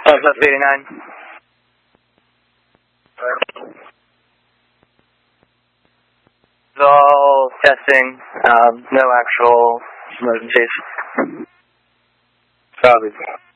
Southwest 89. It's all testing, no actual emergencies. Copy.